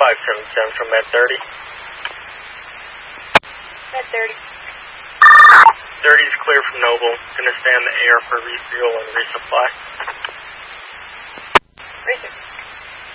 577 from Med 30. Med 30. 30 is clear from Noble. Gonna stay on the AR for refuel and resupply.